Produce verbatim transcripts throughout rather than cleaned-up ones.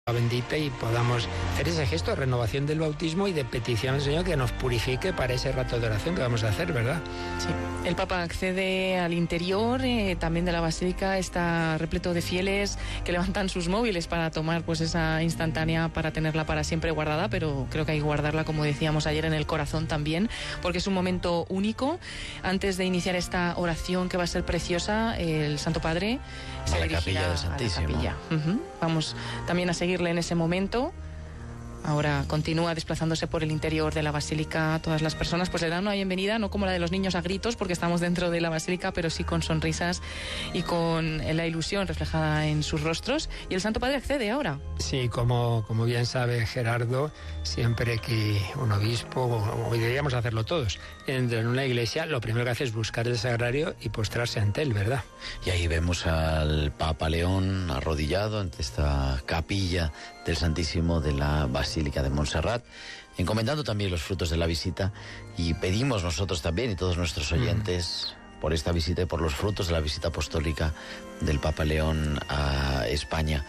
bendita y podamos hacer ese gesto de renovación del bautismo y de petición al Señor que nos purifique para ese rato de oración que vamos a hacer, ¿verdad? Sí, el Papa accede al interior eh, también de la Basílica, está repleto de fieles que levantan sus móviles para tomar pues esa instantánea, para tenerla para siempre guardada, pero creo que hay que guardarla, como decíamos ayer, en el corazón también, porque es un momento único. Antes de iniciar esta oración que va a ser preciosa, el Santo Padre se a la dirigirá capilla del Santísimo. A la capilla. Uh-huh. Vamos también a seguirle en ese momento. Ahora continúa desplazándose por el interior de la Basílica. Todas las personas pues le dan una bienvenida, no como la de los niños a gritos, porque estamos dentro de la Basílica, pero sí con sonrisas y con la ilusión reflejada en sus rostros. Y el Santo Padre accede ahora. Sí, como, como bien sabe Gerardo, siempre que un obispo, o deberíamos hacerlo todos, entra en una iglesia, lo primero que hace es buscar el sagrario y postrarse ante él, ¿verdad? Y ahí vemos al Papa León arrodillado ante esta capilla del Santísimo de la Basílica de Montserrat, encomendando también los frutos de la visita, y pedimos nosotros también y todos nuestros oyentes mm. por esta visita y por los frutos de la visita apostólica del Papa León a España.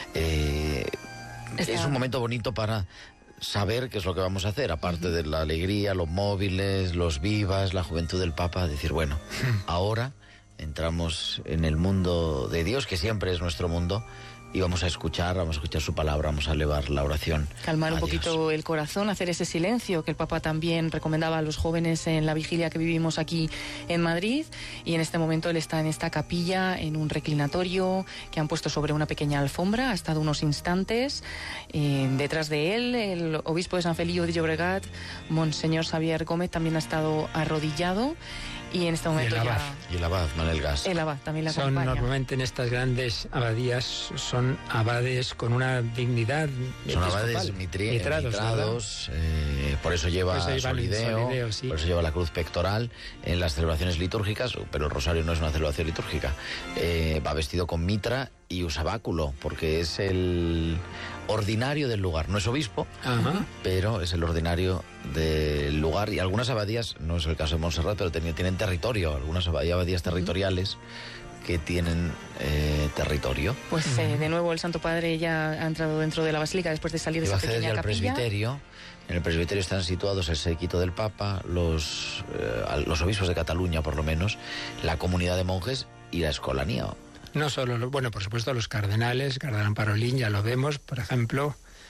Eh, es un momento bonito para saber qué es lo que vamos a hacer, aparte uh-huh. de la alegría, los móviles, los vivas, la juventud del Papa, decir, bueno, uh-huh. ahora entramos en el mundo de Dios, que siempre es nuestro mundo, y vamos a escuchar, vamos a escuchar su palabra, vamos a elevar la oración. Calmar un poquito el corazón, hacer ese silencio que el Papa también recomendaba a los jóvenes en la vigilia que vivimos aquí en Madrid. Y en este momento él está en esta capilla, en un reclinatorio que han puesto sobre una pequeña alfombra. Ha estado unos instantes. Eh, detrás de él, el obispo de San Feliu de Llobregat, Monseñor Xavier Gómez, también ha estado arrodillado. Y en este momento y el abad, ya... Y el abad, Manel Gas. El abad también la son acompaña. Normalmente en estas grandes abadías son abades con una dignidad Son abades mitri- mitrados, mitrados eh, por eso lleva por eso solideo, solideo sí. por eso lleva la cruz pectoral en las celebraciones litúrgicas, pero el rosario no es una celebración litúrgica. Eh, va vestido con mitra y usa báculo, porque es el ordinario del lugar. No es obispo, Ajá. pero es el ordinario del lugar. Y algunas abadías, no es el caso de Montserrat, pero tienen, tienen territorio. Algunas abadías territoriales que tienen eh, territorio. Pues eh, de nuevo el Santo Padre ya ha entrado dentro de la Basílica después de salir de esa pequeña al capilla. Presbiterio. En el presbiterio están situados el séquito del Papa, los, eh, los obispos de Cataluña, por lo menos, la comunidad de monjes y la escolanía. No solo, bueno, por supuesto los cardenales, Cardenal Parolín, ya lo vemos, por ejemplo.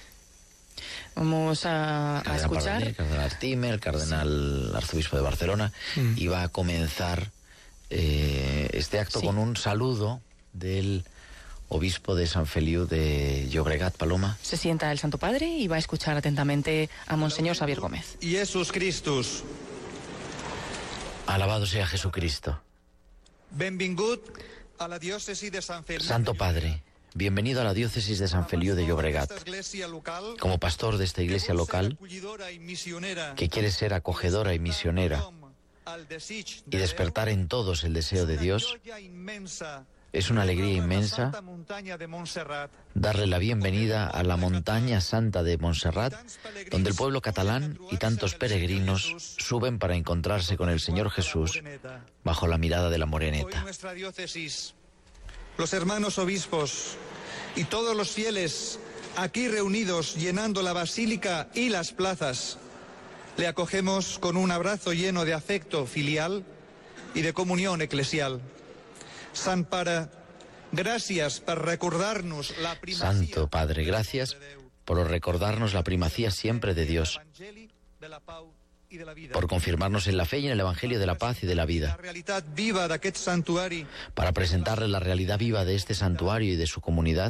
Vamos a, a escuchar. Parolín, el cardenal Artime, el cardenal sí. arzobispo de Barcelona, mm. y va a comenzar eh, este acto sí. con un saludo del obispo de San Feliu de Llobregat, Paloma. Se sienta el Santo Padre y va a escuchar atentamente a Monseñor Xavier Gómez. Jesús Christus. Alabado sea Jesucristo. Benvingut a la diócesis de San Feliu. Santo Padre, bienvenido a la diócesis de San Feliu de Llobregat. Como pastor de esta iglesia local, que quiere ser acogedora y misionera y despertar en todos el deseo de Dios, es una alegría inmensa darle la bienvenida a la montaña santa de Montserrat, donde el pueblo catalán y tantos peregrinos suben para encontrarse con el Señor Jesús bajo la mirada de la Moreneta. Hoy nuestra diócesis, los hermanos obispos y todos los fieles aquí reunidos llenando la basílica y las plazas, le acogemos con un abrazo lleno de afecto filial y de comunión eclesial. Sant Pare, gracias por recordarnos la primacía. Santo Padre, gracias por recordarnos la primacía siempre de Dios, por confirmarnos en la fe y en el Evangelio de la paz y de la vida, para presentarle la realidad viva de este santuario y de su comunidad.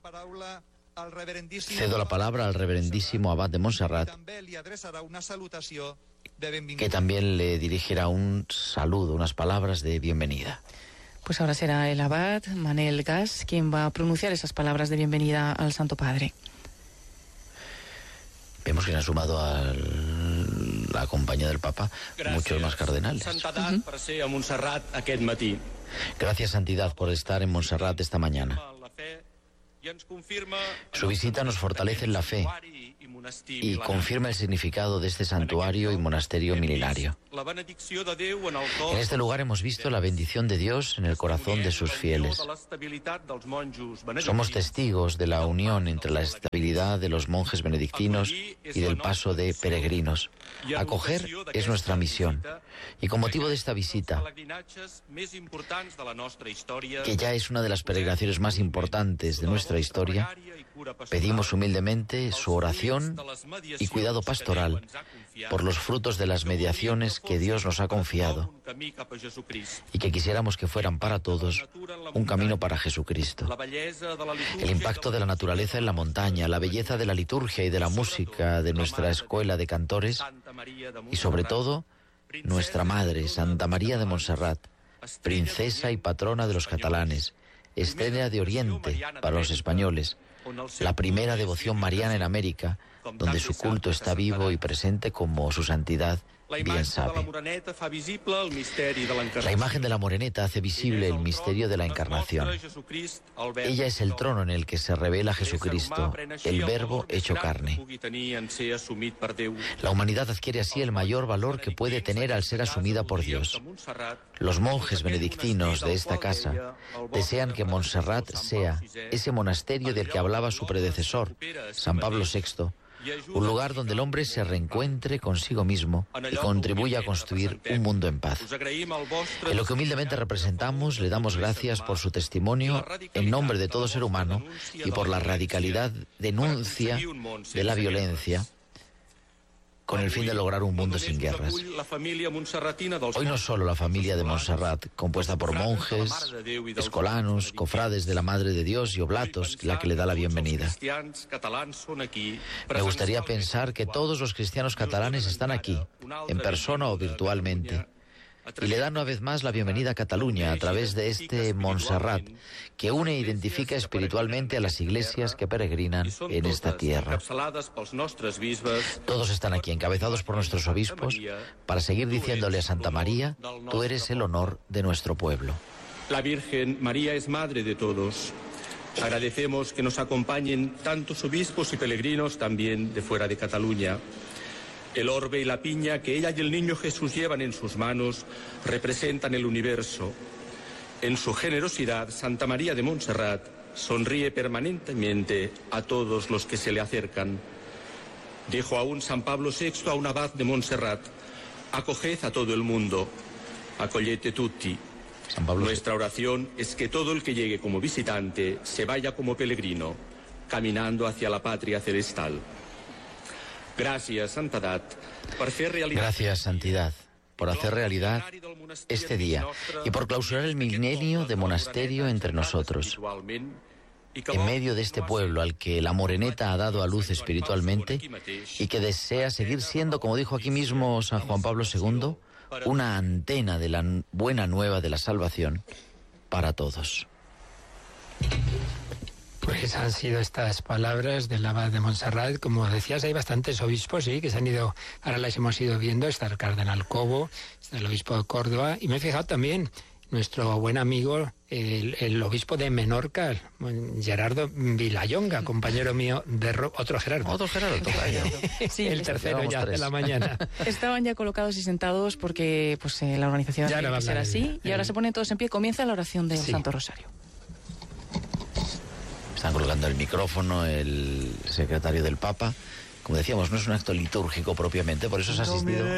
Cedo la palabra al reverendísimo abad de Montserrat, que también le dirigirá un saludo, unas palabras de bienvenida. Pues ahora será el abad Manel Gas quien va a pronunciar esas palabras de bienvenida al Santo Padre. Vemos que han sumado a la compañía del Papa Gràcies, muchos más cardenales. Santedat, uh-huh. per ser a Montserrat aquest matí. Gracias, Santidad, por estar en Montserrat esta mañana. Su visita nos fortalece en la fe y confirma el significado de este santuario y monasterio milenario. En este lugar hemos visto la bendición de Dios en el corazón de sus fieles. Somos testigos de la unión entre la estabilidad de los monjes benedictinos y del paso de peregrinos. Acoger es nuestra misión. Y con motivo de esta visita, que ya es una de las peregrinaciones más importantes de nuestra historia, pedimos humildemente su oración y cuidado pastoral por los frutos de las mediaciones que Dios nos ha confiado y que quisiéramos que fueran para todos un camino para Jesucristo. El impacto de la naturaleza en la montaña, la belleza de la liturgia y de la música de nuestra escuela de cantores y sobre todo nuestra Madre, Santa María de Montserrat, princesa y patrona de los catalanes, estrella de Oriente para los españoles, la primera devoción mariana en América, donde su culto está vivo y presente como su santidad bien sabe. La imagen de la moreneta hace visible el misterio de la encarnación. Ella es el trono en el que se revela Jesucristo, el Verbo hecho carne. La humanidad adquiere así el mayor valor que puede tener al ser asumida por Dios. Los monjes benedictinos de esta casa desean que Montserrat sea ese monasterio del que hablaba su predecesor, San Pablo sexto, un lugar donde el hombre se reencuentre consigo mismo y contribuya a construir un mundo en paz. En lo que humildemente representamos, le damos gracias por su testimonio en nombre de todo ser humano y por la radicalidad denuncia de la violencia con el fin de lograr un mundo sin guerras. Hoy no solo la familia de Montserrat, compuesta por monjes, escolanos, cofrades de la Madre de Dios y oblatos, la que le da la bienvenida. Me gustaría pensar que todos los cristianos catalanes están aquí, en persona o virtualmente, y le dan una vez más la bienvenida a Cataluña a través de este Montserrat, que une e identifica espiritualmente a las iglesias que peregrinan en esta tierra. Todos están aquí, encabezados por nuestros obispos, para seguir diciéndole a Santa María: tú eres el honor de nuestro pueblo. La Virgen María es madre de todos. Agradecemos que nos acompañen tantos obispos y peregrinos también de fuera de Cataluña. El orbe y la piña que ella y el niño Jesús llevan en sus manos representan el universo. En su generosidad, Santa María de Montserrat sonríe permanentemente a todos los que se le acercan. Dijo aún San Pablo sexto a un abad de Montserrat: acoged a todo el mundo, acogliete tutti. San Pablo... Nuestra oración es que todo el que llegue como visitante se vaya como peregrino, caminando hacia la patria celestial. Gracias, Santidad, por hacer realidad. Gracias, Santidad, por hacer realidad este día y por clausurar el milenio de monasterio entre nosotros. En medio de este pueblo al que la moreneta ha dado a luz espiritualmente y que desea seguir siendo, como dijo aquí mismo San Juan Pablo segundo, una antena de la buena nueva de la salvación para todos. Pues han sido estas palabras del abad de Montserrat. Como decías, hay bastantes obispos, sí, que se han ido, ahora las hemos ido viendo. Está el cardenal Cobo, está el obispo de Córdoba, y me he fijado también nuestro buen amigo, el, el obispo de Menorca, Gerardo Villayonga, compañero mío de Ro otro Gerardo. Otro Gerardo, tocayo. Sí, el tercero ya de la mañana. Estaban ya colocados y sentados porque pues eh, la organización ya tiene que ser así, el, y ahora se ponen todos en pie. Comienza la oración del sí. Santo Rosario. Están colocando el micrófono el secretario del Papa. Como decíamos, no es un acto litúrgico propiamente, por eso se ha asistido